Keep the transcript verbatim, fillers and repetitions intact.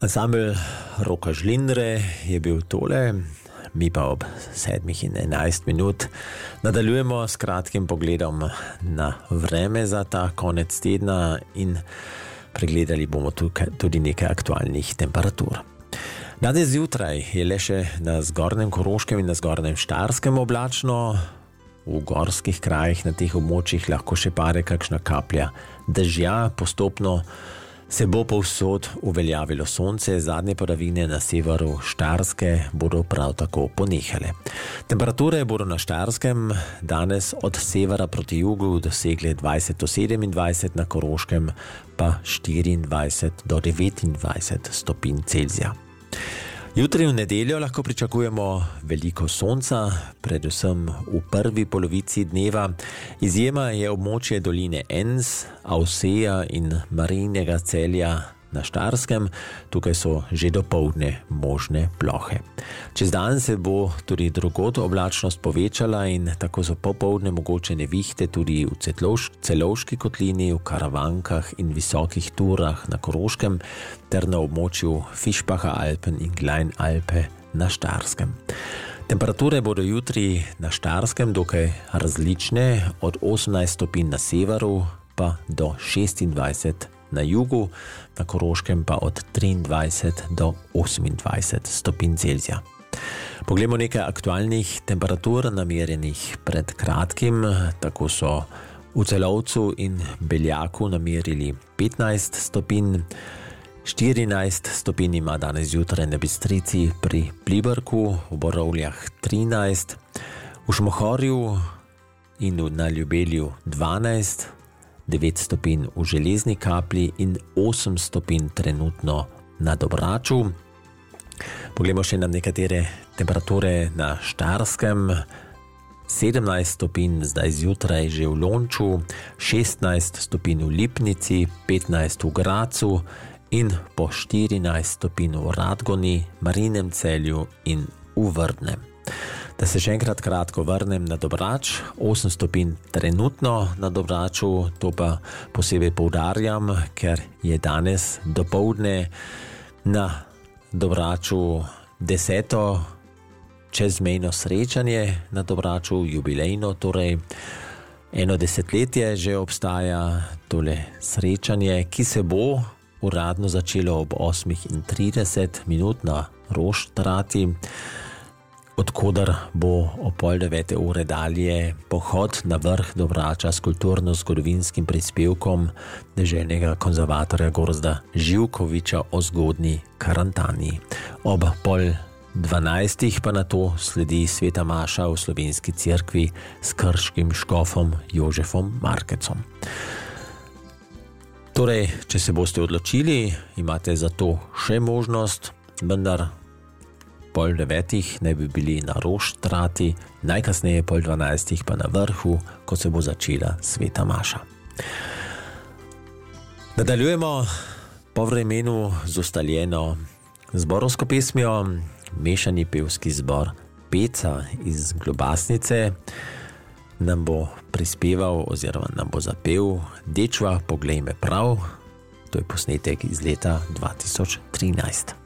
Ansambel Roka Žlindre je bil tole, mi pa ob sedmih in enajst minut nadaljujemo s kratkim pogledom na vreme za ta konec tedna in pregledali bomo tukaj tudi nekaj aktualnih temperatur. Danes zjutraj je le še na zgornjem Koroškem in na zgornjem Štajerskem oblačno, v gorskih krajih na teh območjih lahko še pade kakšna kaplja dežja, postopno se bo povsod uveljavilo sonce, zadnje padavine na severu Štajerske bodo prav tako ponehale. Temperature bodo na Štajerskem danes od severa proti jugu dosegle dvajset do sedemindvajset, na Koroškem pa štiriindvajset do devetindvajset stopinj Celzija. Jutri v nedeljo lahko pričakujemo veliko sonca, predvsem v prvi polovici dneva. Izjema je območje doline Enns, Avseja in Marijinega Celja na Štajerskem. Tukaj so že dopoldne možne plohe. Čez dan se bo tudi drugod oblačnost povečala in tako so popoldne mogoče nevihte tudi v Celovški kotlini, v Karavankah in Visokih Turah na Koroškem ter na območju Fišbacher Alpen in Kleinalpe na Štajerskem. Temperature bodo jutri na Štajerskem dokaj različne, od osemnajst stopinj na severu pa do šestindvajset na jugu, na Koroškem pa od triindvajset do osemindvajset stopinj Celzija. Poglejmo nekaj aktualnih temperatur namerjenih pred kratkim. Tako so v Celovcu in Beljaku namerili petnajst stopinj, štirinajst stopinj ima danes zjutraj na Bistrici pri Pliberku, v Borovljah trinajst, v Šmohorju in na Ljubelju dvanajst, devet stopinj v Železni Kapli in osem stopinj trenutno na Dobraču. Poglejmo še na nekatere temperature na Štajerskem. sedemnajst stopinj zdaj zjutraj že v Lonču, šestnajst stopinj v Lipnici, petnajst v Gracu in po štirinajst stopinj v Radgoni, Marijinem Celju in v Vrdnem. Da se še enkrat kratko vrnem na Dobrač, osem stopinj trenutno na Dobraču, to pa posebej poudarjam, ker je danes dopoldne na Dobraču deseto čezmejno srečanje na Dobraču, jubilejno, torej eno desetletje že obstaja tole srečanje, ki se bo uradno začelo ob osmih in trideset minut na Roštrati, odkudar bo o pol devete ure dalje pohod na vrh Dobrača s kulturno-zgodovinskim prispevkom deželnega konzervatorja Gozda Živkoviča o zgodnji Karantani. Ob pol dvanajstih pa na to sledi sveta maša v slovenski cerkvi s krškim škofom Jožefom Markecom. Torej, če se boste odločili, imate za to še možnost, vendar pol devetih naj bi bili na Roštrati, najkasneje pol dvanajstih pa na vrhu, ko se bo začela sveta maša. Nadaljujemo po vremenu z ustaljeno zborovsko pesmijo. Mešani pevski zbor Peca iz Globasnice nam bo prispeval oziroma nam bo zapel Dečva, poglej me prav. To je posnetek iz leta dva tisoč trinajst.